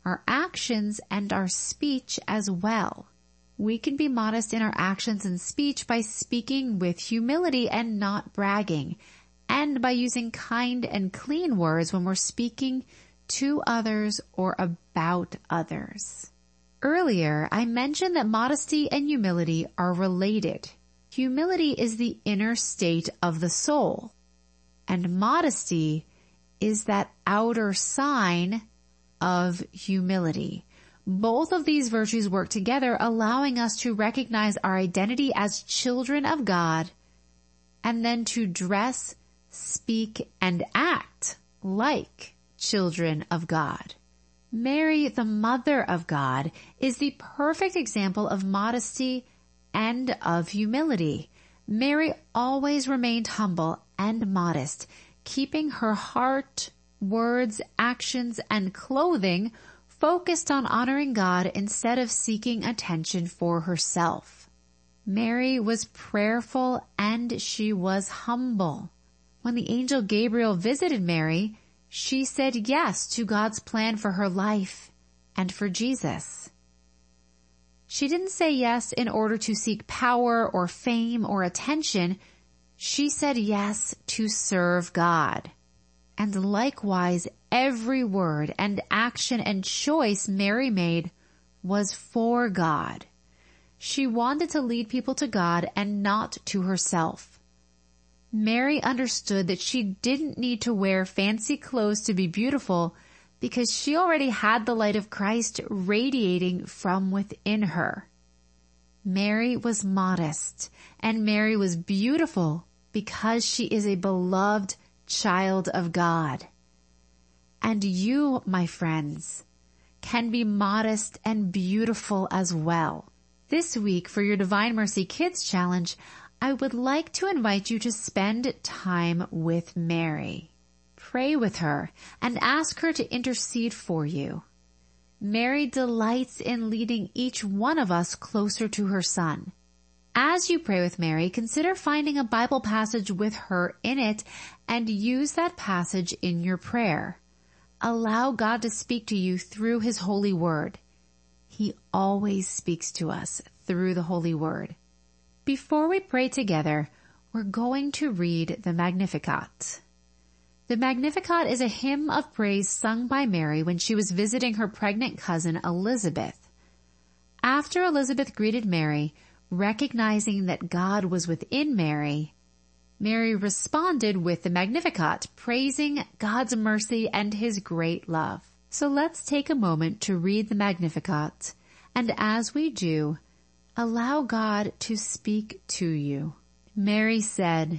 our actions, and our speech as well. We can be modest in our actions and speech by speaking with humility and not bragging, and by using kind and clean words when we're speaking to others or about others. Earlier, I mentioned that modesty and humility are related. Humility is the inner state of the soul, and modesty is that outer sign of humility. Both of these virtues work together, allowing us to recognize our identity as children of God, and then to dress, speak, and act like children of God. Mary, the Mother of God, is the perfect example of modesty and of humility. Mary always remained humble and modest, keeping her heart, words, actions, and clothing focused on honoring God instead of seeking attention for herself. Mary was prayerful and she was humble. When the angel Gabriel visited Mary, she said yes to God's plan for her life and for Jesus. She didn't say yes in order to seek power or fame or attention. She said yes to serve God. And likewise, every word and action and choice Mary made was for God. She wanted to lead people to God and not to herself. Mary understood that she didn't need to wear fancy clothes to be beautiful because she already had the light of Christ radiating from within her. Mary was modest, and Mary was beautiful because she is a beloved child of God. And you, my friends, can be modest and beautiful as well. This week for your Divine Mercy Kids Challenge, I would like to invite you to spend time with Mary. Pray with her and ask her to intercede for you. Mary delights in leading each one of us closer to her Son. As you pray with Mary, consider finding a Bible passage with her in it and use that passage in your prayer. Allow God to speak to you through His holy word. He always speaks to us through the holy word. Before we pray together, we're going to read the Magnificat. The Magnificat is a hymn of praise sung by Mary when she was visiting her pregnant cousin Elizabeth. After Elizabeth greeted Mary, recognizing that God was within Mary, Mary responded with the Magnificat, praising God's mercy and His great love. So let's take a moment to read the Magnificat, and as we do, allow God to speak to you. Mary said,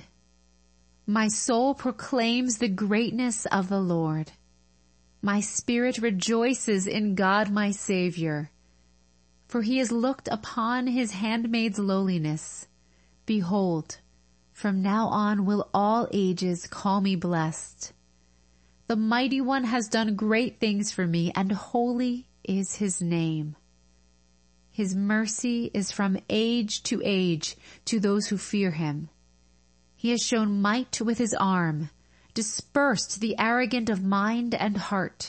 "My soul proclaims the greatness of the Lord. My spirit rejoices in God my Savior, for He has looked upon His handmaid's lowliness. Behold, from now on will all ages call me blessed. The Mighty One has done great things for me, and holy is His name. His mercy is from age to age to those who fear Him. He has shown might with His arm, dispersed the arrogant of mind and heart.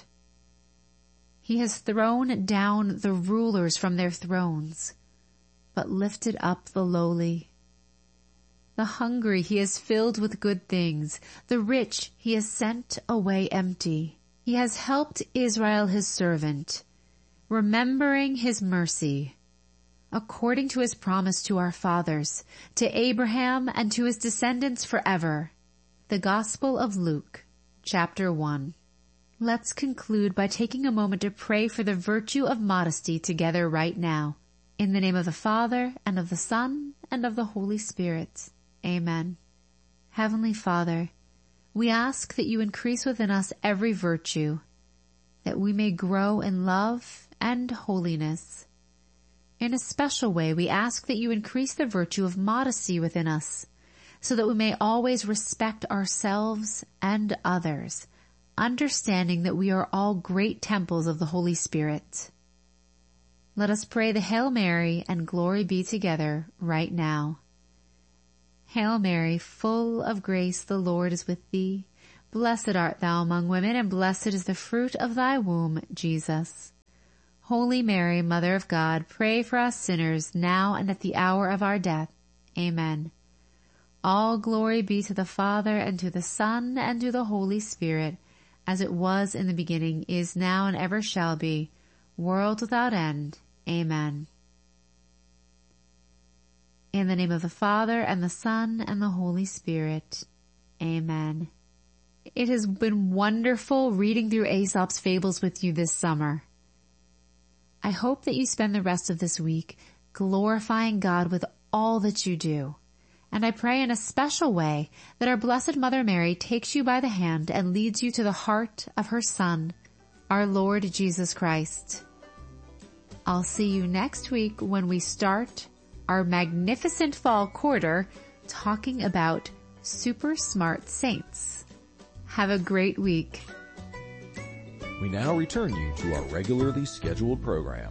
He has thrown down the rulers from their thrones, but lifted up the lowly. The hungry He has filled with good things, the rich He has sent away empty. He has helped Israel His servant, remembering His mercy, according to His promise to our fathers, to Abraham and to his descendants forever." The Gospel of Luke, chapter 1. Let's conclude by taking a moment to pray for the virtue of modesty together right now. In the name of the Father, and of the Son, and of the Holy Spirit. Amen. Heavenly Father, we ask that You increase within us every virtue, that we may grow in love and holiness. In a special way, we ask that You increase the virtue of modesty within us, so that we may always respect ourselves and others, understanding that we are all great temples of the Holy Spirit. Let us pray the Hail Mary and Glory be together right now. Hail Mary, full of grace, the Lord is with Thee. Blessed art Thou among women, and blessed is the fruit of Thy womb, Jesus. Holy Mary, Mother of God, pray for us sinners, now and at the hour of our death. Amen. All glory be to the Father, and to the Son, and to the Holy Spirit, as it was in the beginning, is now, and ever shall be, world without end. Amen. In the name of the Father, and the Son, and the Holy Spirit. Amen. It has been wonderful reading through Aesop's fables with you this summer. I hope that you spend the rest of this week glorifying God with all that you do. And I pray in a special way that our Blessed Mother Mary takes you by the hand and leads you to the heart of her Son, our Lord Jesus Christ. I'll see you next week when we start our magnificent fall quarter talking about super smart saints. Have a great week. We now return you to our regularly scheduled program.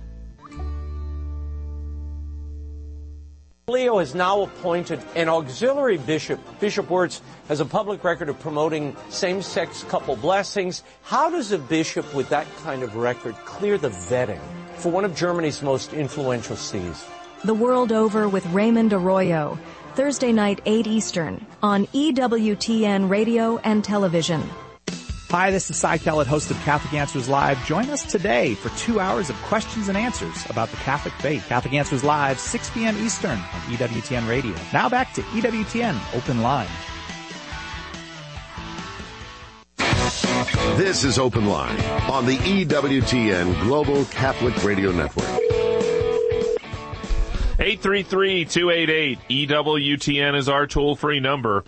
Leo has now appointed an auxiliary bishop. Bishop Wirtz has a public record of promoting same-sex couple blessings. How does a bishop with that kind of record clear the vetting for one of Germany's most influential sees? The World Over with Raymond Arroyo, Thursday night, 8 Eastern, on EWTN Radio and Television. Hi, this is Cy Kellett, host of Catholic Answers Live. Join us today for 2 hours of questions and answers about the Catholic faith. Catholic Answers Live, 6 p.m. Eastern on EWTN Radio. Now back to EWTN Open Line. This is Open Line on the EWTN Global Catholic Radio Network. 833-288-EWTN is our toll-free number.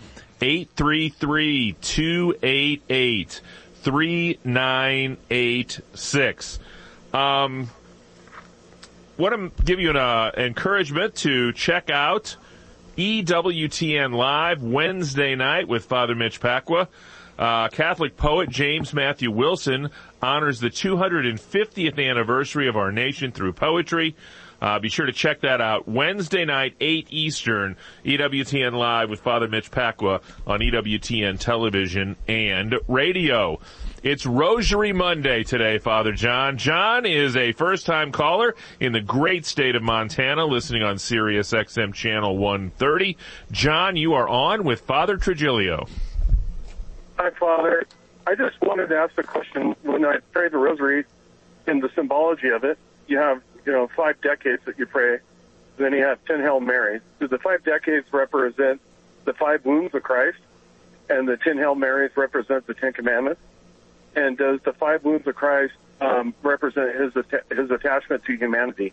833-288-3986. Want to give you an encouragement to check out EWTN Live Wednesday night with Father Mitch Pacwa. Catholic poet James Matthew Wilson honors the 250th anniversary of our nation through poetry. Be sure to check that out. Wednesday night, 8 Eastern, EWTN Live with Father Mitch Pacwa on EWTN Television and Radio. It's Rosary Monday today, Father John. John is a first-time caller in the great state of Montana, listening on Sirius XM Channel 130. John, you are on with Father Trigilio. Hi, Father. I just wanted to ask a question. When I pray the Rosary, in the symbology of it, you have 5 decades that you pray. Then you have 10 Hail Marys. Do the 5 decades represent the 5 wounds of Christ, and the 10 Hail Marys represent the 10 Commandments? And does the 5 wounds of Christ represent his attachment to humanity?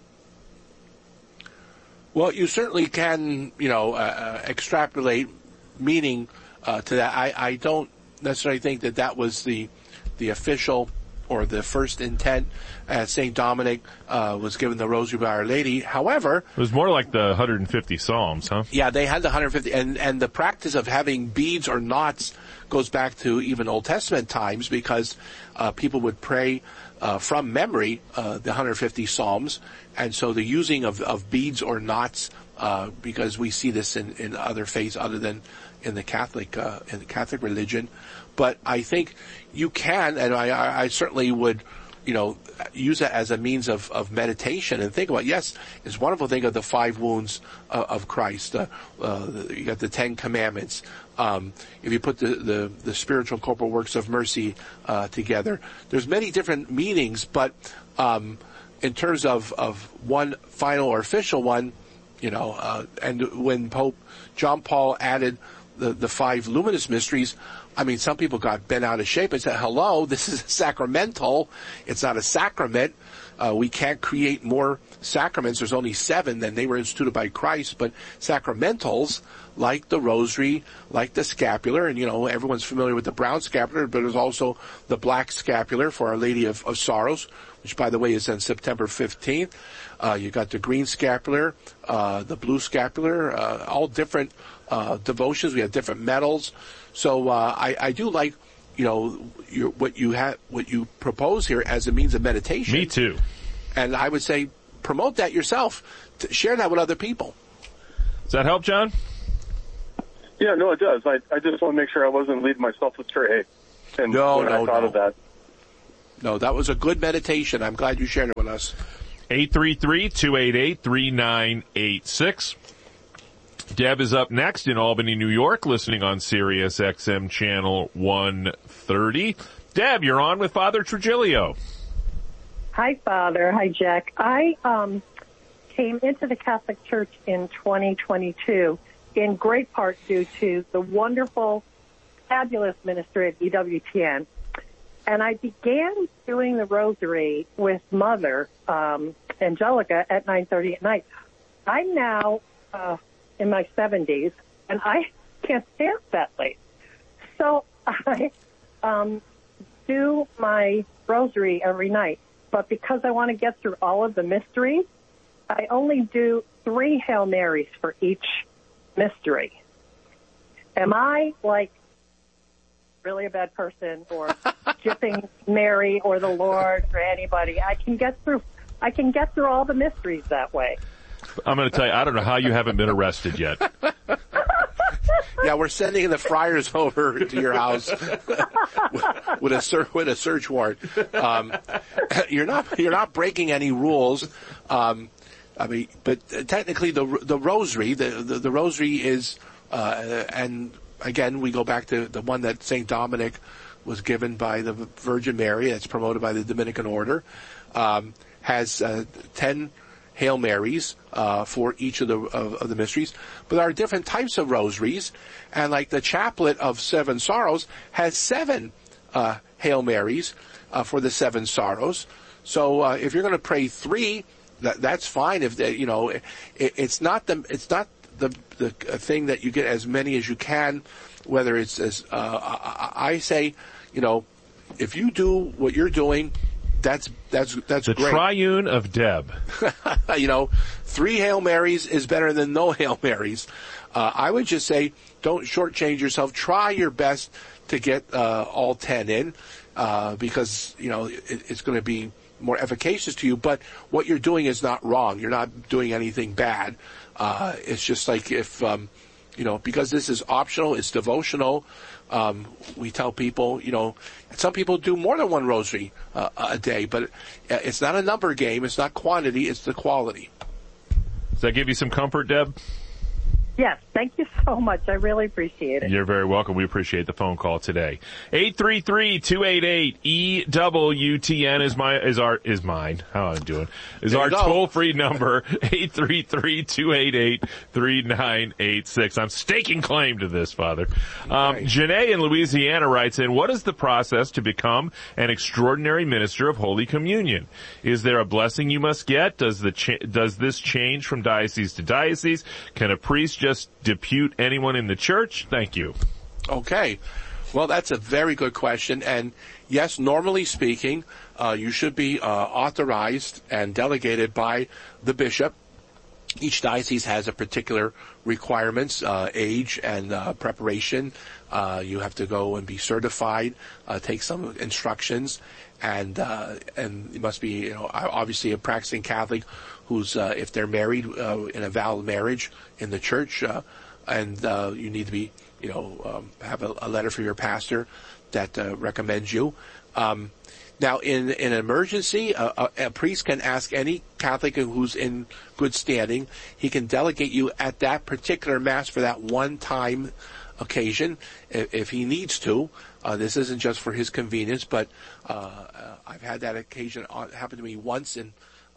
Well, you certainly can, extrapolate meaning to that. I don't necessarily think that was the official or the first intent as St. Dominic was given the Rosary by Our Lady. However, it was more like the 150 Psalms, huh? Yeah, they had the 150, and the practice of having beads or knots goes back to even Old Testament times, because people would pray from memory the 150 Psalms, and so the using of beads or knots, because we see this in other faiths other than in the Catholic religion. But I think you can, and I certainly would, use it as a means of meditation and think about, yes, it's wonderful to think of the 5 wounds of Christ. You got the 10 Commandments. If you put the spiritual corporal works of mercy together, there's many different meanings, but in terms of one final or official one, and when Pope John Paul added the 5 luminous mysteries, I mean, some people got bent out of shape and said, hello, this is a sacramental. It's not a sacrament. We can't create more sacraments. There's only 7, and they were instituted by Christ. But sacramentals, like the Rosary, like the scapular, and, everyone's familiar with the brown scapular, but there's also the black scapular for Our Lady of Sorrows, which, by the way, is on September 15th. You got the green scapular, the blue scapular, all different devotions. We have different medals. So I do like, what you propose here as a means of meditation. Me too. And I would say promote that yourself. Share that with other people. Does that help, John? Yeah, no, it does. I just want to make sure I wasn't leading myself astray. And I thought of that. No, that was a good meditation. I'm glad you shared it with us. 833-288-3986. Deb is up next in Albany, New York, listening on Sirius XM channel 130. Deb, you're on with Father Trujillo. Hi, Father. Hi, Jack. I came into the Catholic Church in 2022 in great part due to the wonderful, fabulous ministry at EWTN. And I began doing the rosary with Mother Angelica at 9:30 at night. I'm now in my 70s, and I can't stand that late. So I do my rosary every night. But because I want to get through all of the mysteries, I only do 3 Hail Marys for each mystery. Am I, like, really a bad person or skipping Mary or the Lord or anybody? I can get through all the mysteries that way. I'm going to tell you, I don't know how you haven't been arrested yet. Yeah, we're sending the friars over to your house with a search warrant. You're not breaking any rules. But technically the rosary, the rosary is, and again we go back to the one that Saint Dominic was given by the Virgin Mary. That's promoted by the Dominican Order. Has 10 Hail Marys for each of the mysteries, but there are different types of rosaries, and like the Chaplet of Seven Sorrows has 7 Hail Marys for the 7 sorrows. So if you're going to pray 3, that's fine. If it's not the thing that you get as many as you can. Whether it's as I say, if you do what you're doing. That's the great. Triune of Deb. 3 Hail Marys is better than no Hail Marys. I would just say don't shortchange yourself. Try your best to get all 10 in, because it's going to be more efficacious to you. But what you're doing is not wrong. You're not doing anything bad. It's just like if because this is optional, it's devotional. We tell people, some people do more than 1 rosary a day, but it's not a number game. It's not quantity. It's the quality. Does that give you some comfort, Deb? Yes, thank you so much. I really appreciate it. You're very welcome. We appreciate the phone call today. 833-288-EWTN is mine. How am I doing? Is our toll-free number, 833-288-3986. I'm staking claim to this, Father. Janae in Louisiana writes in, what is the process to become an extraordinary minister of Holy Communion? Is there a blessing you must get? Does this change from diocese to diocese? Can a priest just depute anyone in the church? Thank you. Okay. Well, that's a very good question. And yes, normally speaking, you should be authorized and delegated by the bishop. Each diocese has a particular requirements, age and preparation. You have to go and be certified, take some instructions, and you must be, obviously a practicing Catholic who's, if they're married in a valid marriage in the church, and you need to be, have a letter from your pastor that recommends you. Now, in an emergency, a priest can ask any Catholic who's in good standing. He can delegate you at that particular Mass for that one-time occasion if he needs to. This isn't just for his convenience, but I've had that occasion happen to me once in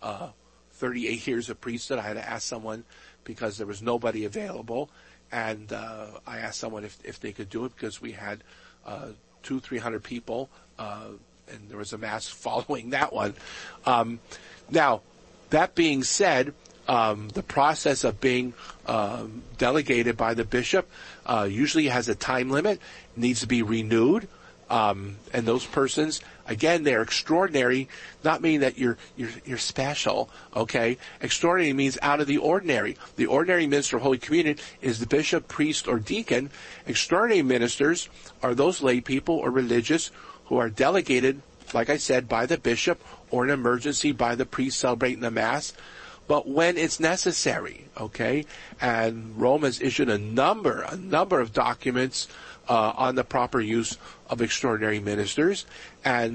38 years of priesthood. I had to ask someone because there was nobody available, and I asked someone if they could do it because we had 200-300 people, and there was a Mass following that one. Now, that being said, the process of being delegated by the bishop usually has a time limit, needs to be renewed, and those persons, again, they're extraordinary, not meaning that you're special, okay? Extraordinary means out of the ordinary. The ordinary minister of Holy Communion is the bishop, priest, or deacon. Extraordinary ministers are those lay people or religious who are delegated, like I said, by the bishop or in emergency by the priest celebrating the Mass, but when it's necessary, okay? And Rome has issued a number of documents on the proper use of extraordinary ministers, and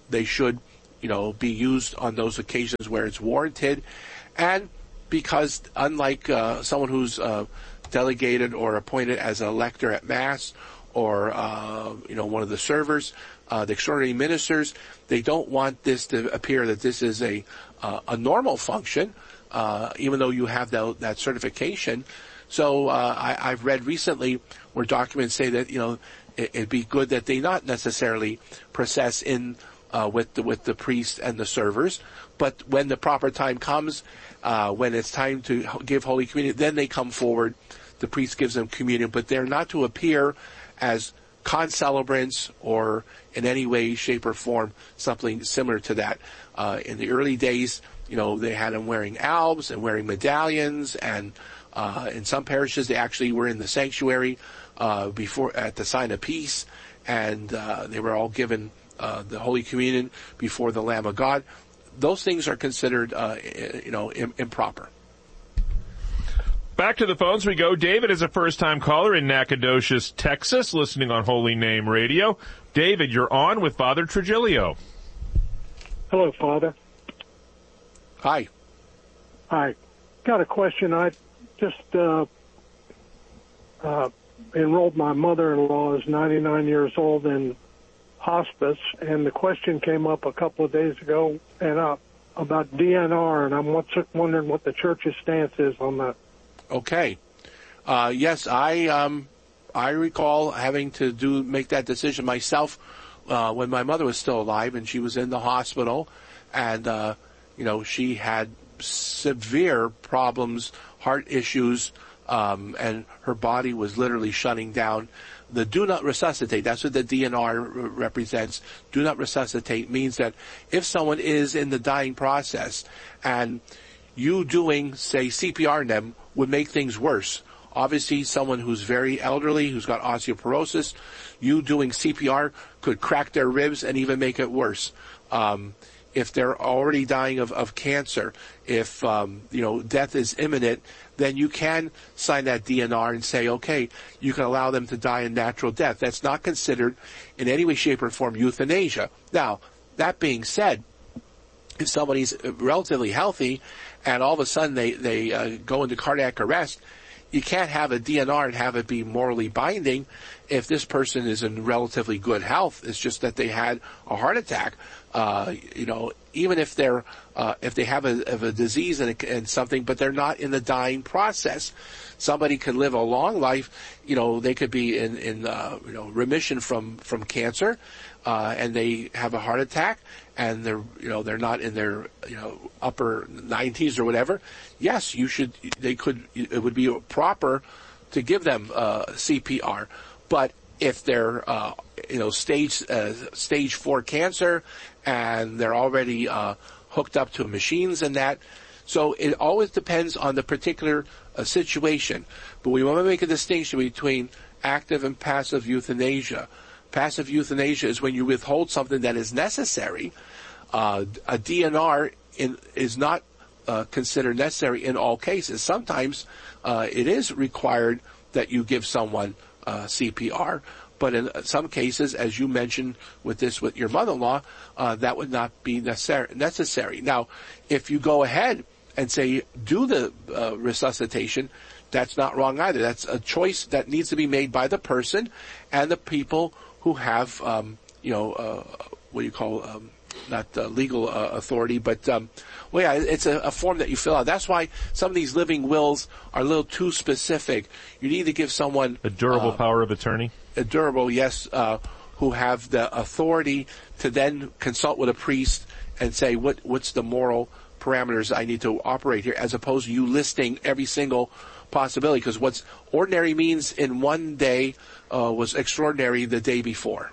they should, be used on those occasions where it's warranted, and because unlike someone who's delegated or appointed as a lector at Mass, or one of the servers, the extraordinary ministers, they don't want this to appear that this is a normal function, even though you have that certification. So I've read recently where documents say that it'd be good that they not necessarily process in with the priest and the servers, but when the proper time comes, when it's time to give Holy Communion, then they come forward. The priest gives them communion, but they're not to appear as concelebrants or in any way, shape, or form something similar to that. In the early days, they had them wearing albs and wearing medallions, and in some parishes they actually were in the sanctuary before at the sign of peace, and they were all given the Holy Communion before the Lamb of God. Those things are considered, improper. Back to the phones we go. David is a first-time caller in Nacogdoches, Texas, listening on Holy Name Radio. David, you're on with Father Trujillo. Hello, Father. Hi. Hi. Got a question. I just enrolled my mother-in-law, who's 99 years old, in hospice, and the question came up a couple of days ago about DNR, and I'm wondering what the Church's stance is on that. Okay. Yes, I recall having to make that decision myself when my mother was still alive and she was in the hospital, and she had severe problems, heart issues, and her body was literally shutting down. The do not resuscitate, that's what the DNR represents. Do not resuscitate means that if someone is in the dying process and you doing, say, CPR on them would make things worse. Obviously, someone who's very elderly, who's got osteoporosis, you doing CPR could crack their ribs and even make it worse. If they're already dying of cancer, if, death is imminent, then you can sign that DNR and say, okay, you can allow them to die a natural death. That's not considered in any way, shape, or form euthanasia. Now, that being said, if somebody's relatively healthy and all of a sudden they go into cardiac arrest, you can't have a DNR and have it be morally binding if this person is in relatively good health. It's just that they had a heart attack. Even if they have a disease and something, but they're not in the dying process. Somebody can live a long life. They could be in remission from cancer, and they have a heart attack, and they're not in their upper 90s or whatever. Yes, it would be proper to give them CPR, but if they're stage 4 cancer and they're already hooked up to machines and that, so it always depends on the particular situation. But we want to make a distinction between active and passive euthanasia. Passive euthanasia is when you withhold something that is necessary. A DNR is not considered necessary in all cases. Sometimes it is required that you give someone CPR, but in some cases, as you mentioned with your mother-in-law, that would not be necessary. Now, if you go ahead and say do the resuscitation, that's not wrong either. That's a choice that needs to be made by the person and the people who have, not legal authority, but it's a form that you fill out. That's why some of these living wills are a little too specific. You need to give someone a durable power of attorney. A durable, yes, who have the authority to then consult with a priest and say what's the moral parameters I need to operate here, as opposed to you listing every single possibility. Because what's ordinary means in one day was extraordinary the day before.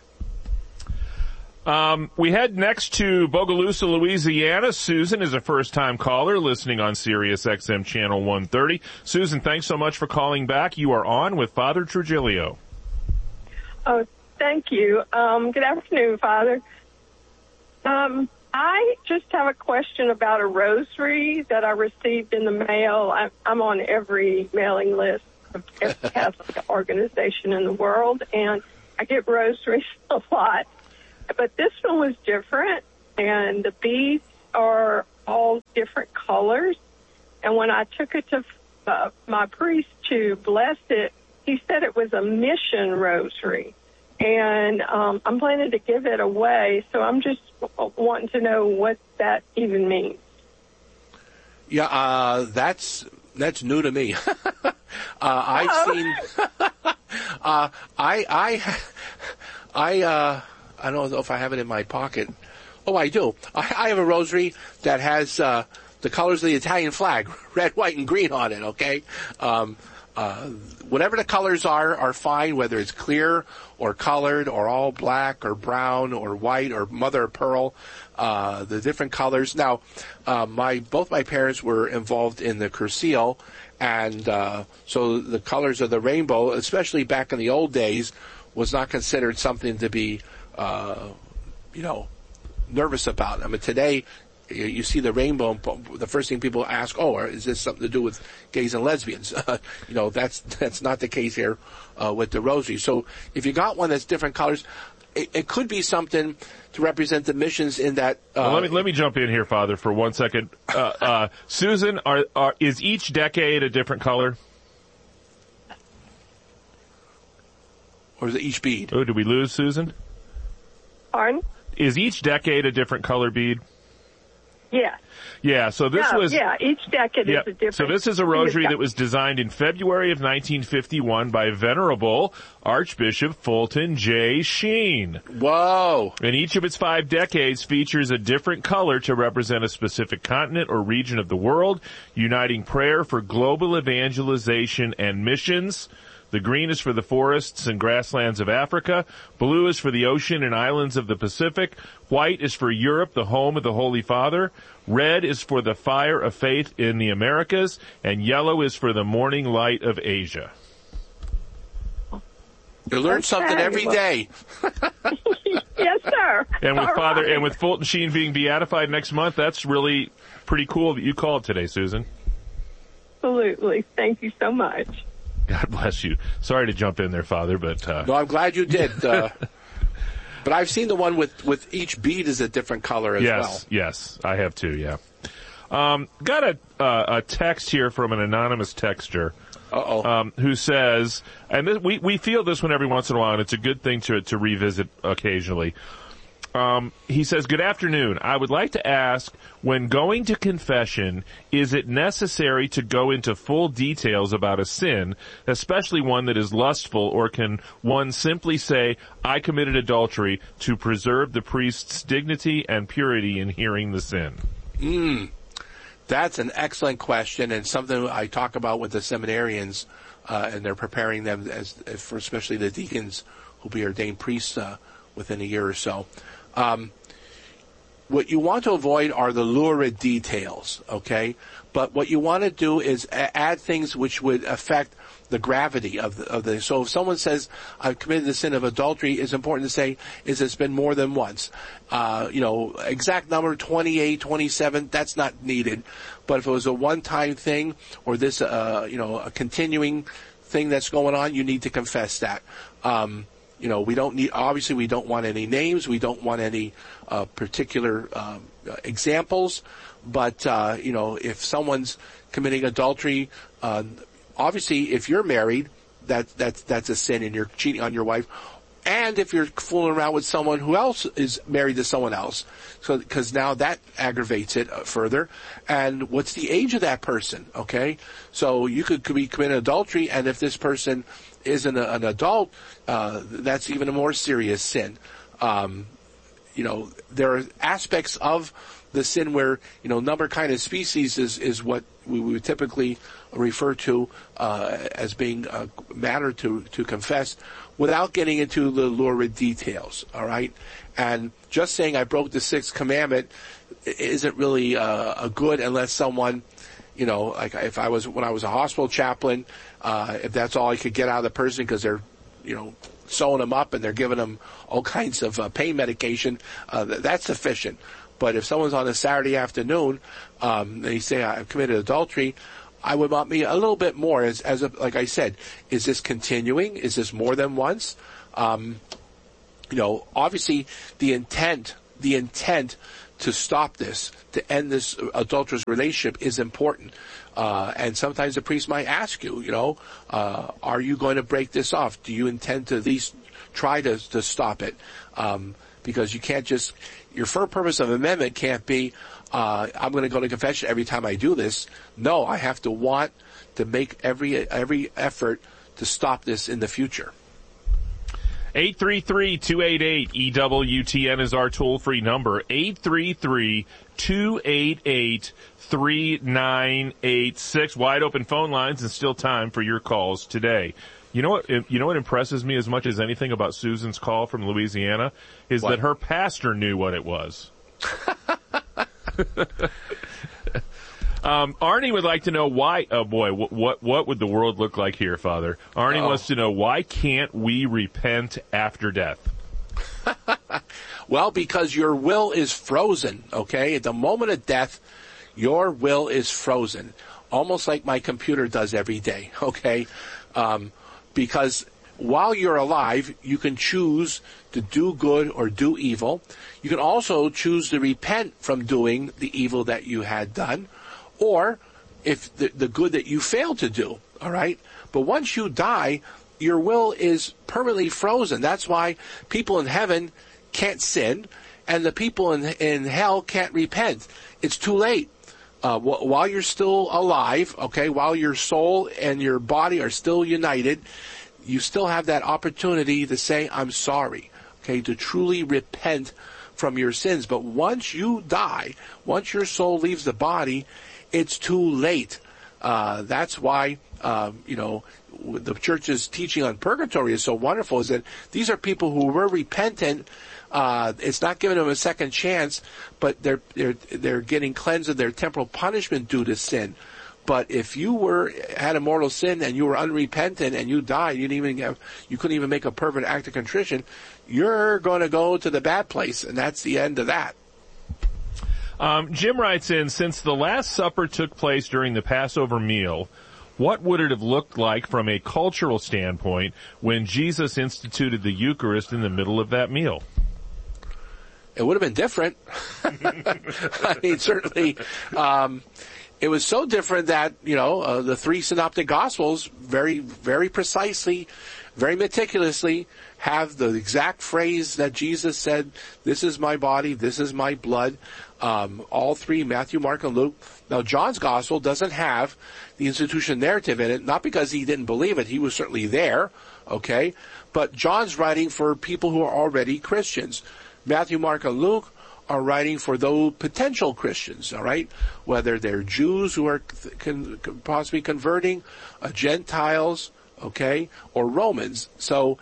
We head next to Bogalusa, Louisiana. Susan is a first-time caller listening on Sirius XM Channel 130. Susan, thanks so much for calling back. You are on with Father Trujillo. Oh, thank you. Good afternoon, Father. I just have a question about a rosary that I received in the mail. I'm on every mailing list of every Catholic organization in the world, and I get rosaries a lot. but this one was different, and the beads are all different colors. And when I took it to my priest to bless it, he said it was a mission rosary. And I'm planning to give it away, so I'm just wanting to know what that even means. Yeah, that's new to me. I've seen. I don't know if I have it in my pocket. Oh, I do. I have a rosary that has the colors of the Italian flag, red, white, and green on it. Okay. Whatever the colors are fine, whether it's clear or colored or all black or brown or white or mother of pearl, the different colors. Now, both my parents were involved in the Cursil, and so the colors of the rainbow, especially back in the old days, was not considered something to be, nervous about. I mean, today, you see the rainbow, the first thing people ask, is this something to do with gays and lesbians? That's not the case here with the rosary. So if you got one that's different colors, it could be something to represent the missions in that. Let me jump in here, Father, for 1 second. Susan, is each decade a different color? Or is it each bead? Oh, did we lose Susan? Pardon? Is each decade a different color bead? Yeah. Yeah, so this was... Yeah, each decade is a different... So this is a rosary that was designed in February of 1951 by Venerable Archbishop Fulton J. Sheen. Whoa! And each of its 5 decades features a different color to represent a specific continent or region of the world, uniting prayer for global evangelization and missions. The green is for the forests and grasslands of Africa. Blue is for the ocean and islands of the Pacific. White is for Europe, the home of the Holy Father. Red is for the fire of faith in the Americas. And yellow is for the morning light of Asia. You learn something every day. Yes, sir. And with and with Fulton Sheen being beatified next month, that's really pretty cool that you called today, Susan. Absolutely. Thank you so much. God bless you. Sorry to jump in there, Father, but... No, I'm glad you did. But I've seen the one with each bead is a different color as well. Yes, I have too, yeah. Got a text here from an anonymous texter. Who says, and we feel this one every once in a while, and it's a good thing to revisit occasionally. He says, good afternoon. I would like to ask, when going to confession, is it necessary to go into full details about a sin, especially one that is lustful, or can one simply say, I committed adultery, to preserve the priest's dignity and purity in hearing the sin? That's an excellent question, and something I talk about with the seminarians, and they're preparing them for especially the deacons who'll be ordained priests within a year or so. What you want to avoid are the lurid details, okay? But what you want to do is add things which would affect the gravity of the. So if someone says, I've committed the sin of adultery, it's important to say, it's been more than once. Exact number, 28, 27, that's not needed. But if it was a one-time thing, or this, a continuing thing that's going on, you need to confess that. We don't want any names. We don't want any particular examples. But, if someone's committing adultery, obviously if you're married, that's a sin and you're cheating on your wife. And if you're fooling around with someone who else is married to someone else. So, because now that aggravates it further. And what's the age of that person, okay? So you could be committing adultery, and if this person isn't an adult, that's even a more serious sin. There are aspects of the sin where, number, kind, of species is what we would typically refer to as being a matter to confess, without getting into the lurid details, all right? And just saying I broke the 6th commandment isn't really a good, unless someone, like when I was a hospital chaplain, if that's all I could get out of the person because they're, sewing them up and they're giving them all kinds of pain medication, that's sufficient. But if someone's on a Saturday afternoon, they say I've committed adultery, I would want me a little bit more, like I said, is this continuing? Is this more than once? obviously the intent to stop this, to end this adulterous relationship is important. And sometimes the priest might ask you, are you going to break this off? Do you intend to at least try to stop it? Because you can't just, your first purpose of amendment can't be, I'm going to go to confession every time I do this. No, I have to want to make every effort to stop this in the future. 833-288-EWTN is our toll-free number. 833-288-3986. Wide open phone lines and still time for your calls today. You know what impresses me as much as anything about Susan's call from Louisiana is that her pastor knew what it was. Arnie would like to know why. Oh boy, what would the world look like here, Father? Arnie wants to know, why can't we repent after death? Well, because your will is frozen. Okay, at the moment of death, your will is frozen, almost like my computer does every day. Okay, because while you're alive, you can choose to do good or do evil. You can also choose to repent from doing the evil that you had done, or if the good that you failed to do, all right? But once you die, your will is permanently frozen. That's why people in heaven can't sin, and the people in hell can't repent. It's too late. While you're still alive, okay, while your soul and your body are still united, you still have that opportunity to say, I'm sorry, okay, to truly repent from your sins. But once you die, once your soul leaves the body, it's too late. That's why, the church's teaching on purgatory is so wonderful, is that these are people who were repentant. It's not giving them a second chance, but they're getting cleansed of their temporal punishment due to sin. But if you had a mortal sin and you were unrepentant and you died, you couldn't even make a perfect act of contrition, you're going to go to the bad place, and that's the end of that. Jim writes in, since the Last Supper took place during the Passover meal, what would it have looked like from a cultural standpoint when Jesus instituted the Eucharist in the middle of that meal? It would have been different. I mean, certainly, it was so different that, the three synoptic gospels very, very precisely, very meticulously have the exact phrase that Jesus said, this is my body, this is my blood. All three, Matthew, Mark, and Luke. Now, John's gospel doesn't have the institution narrative in it, not because he didn't believe it. He was certainly there, okay? But John's writing for people who are already Christians. Matthew, Mark, and Luke are writing for those potential Christians, all right? Whether they're Jews who are possibly converting, Gentiles, okay, or Romans. So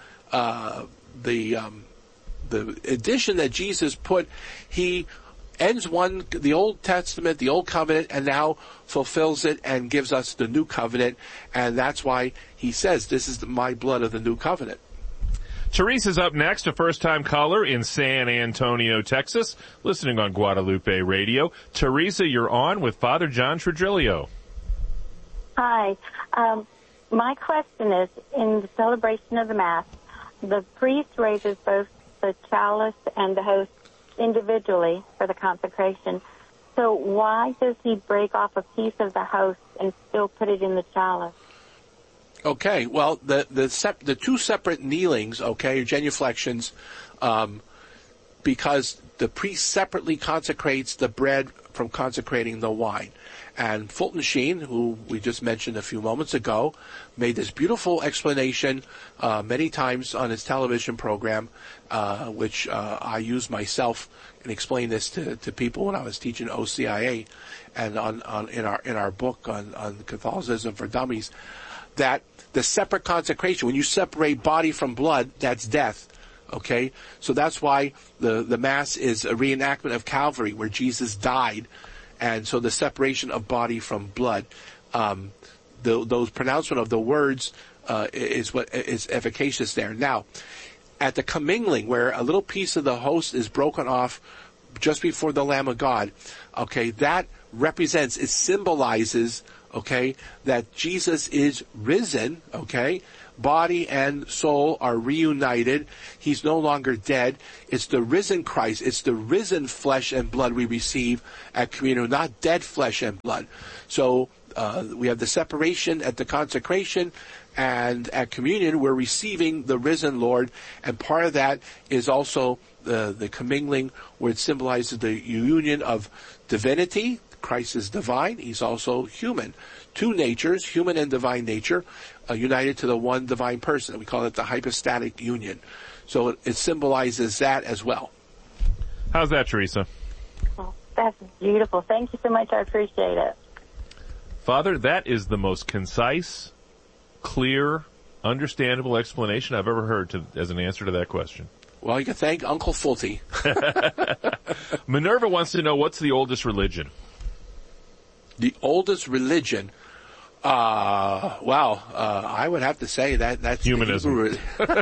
the addition that Jesus put, he ends the Old Testament, the Old Covenant, and now fulfills it and gives us the New Covenant. And that's why he says, this is my blood of the New Covenant. Teresa's up next, a first-time caller in San Antonio, Texas, listening on Guadalupe Radio. Teresa, you're on with Father John Tredrilio. Hi. My question is, in the celebration of the Mass, the priest raises both the chalice and the host individually for the consecration. So why does he break off a piece of the host and still put it in the chalice? Okay, well, the two separate kneelings, okay, genuflections, because the priest separately consecrates the bread from consecrating the wine. And Fulton Sheen, who we just mentioned a few moments ago, made this beautiful explanation many times on his television program, which I use myself and explain this to people when I was teaching OCIA and in our book on Catholicism for Dummies, that the separate consecration, when you separate body from blood, that's death. Okay? So that's why the Mass is a reenactment of Calvary, where Jesus died. And so the separation of body from blood, those pronouncement of the words is what is efficacious there. Now, at the commingling, where a little piece of the host is broken off just before the Lamb of God, okay, that represents, it symbolizes, okay, that Jesus is risen, okay, body and soul are reunited. He's no longer dead. It's the risen Christ. It's the risen flesh and blood we receive at communion, not dead flesh and blood. So we have the separation at the consecration, and at communion we're receiving the risen Lord, and part of that is also the commingling, where it symbolizes the union of divinity. Christ is divine. He's also human. Two natures, human and divine nature, united to the one divine person. We call it the hypostatic union. So it symbolizes that as well. How's that, Teresa? Oh, that's beautiful. Thank you so much. I appreciate it. Father, that is the most concise, clear, understandable explanation I've ever heard as an answer to that question. Well, you can thank Uncle Fulty. Minerva wants to know, what's the oldest religion? The oldest religion? I would have to say that's humanism.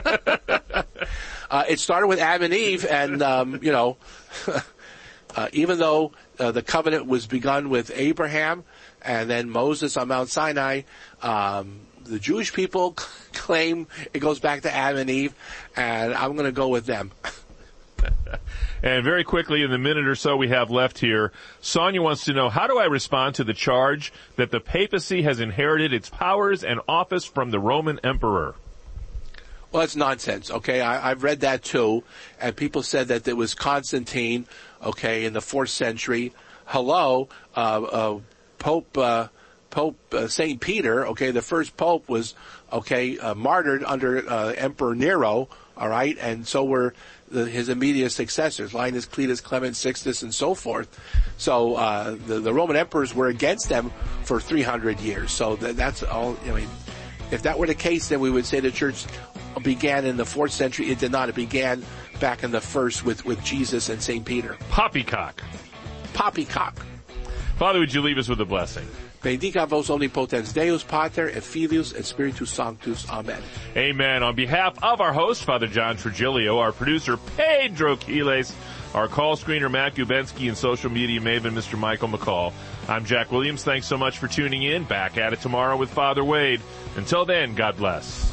It started with Adam and Eve, and even though the covenant was begun with Abraham and then Moses on Mount Sinai, the Jewish people claim it goes back to Adam and Eve, and I'm going to go with them. And very quickly, in the minute or so we have left here, Sonia wants to know, how do I respond to the charge that the papacy has inherited its powers and office from the Roman emperor? Well, that's nonsense, okay? I've read that too, and people said that it was Constantine, okay, in the 4th century. Hello, Pope St. Peter, okay, the first pope was, martyred under Emperor Nero, all right, and so were his immediate successors, Linus, Cletus, Clement, Sixtus, and so forth. So the Roman emperors were against them for 300 years. So that's all. I mean, if that were the case, then we would say the church began in the 4th century. It did not. It began back in the 1st with Jesus and St. Peter. Poppycock. Poppycock. Father, would you leave us with a blessing? Benedicat vos omnipotens Deus, Pater, et Filius, et Spiritus Sanctus. Amen. Amen. On behalf of our host, Father John Trigilio, our producer, Pedro Quiles, our call screener, Matt Gubensky, and social media maven, Mr. Michael McCall, I'm Jack Williams. Thanks so much for tuning in. Back at it tomorrow with Father Wade. Until then, God bless.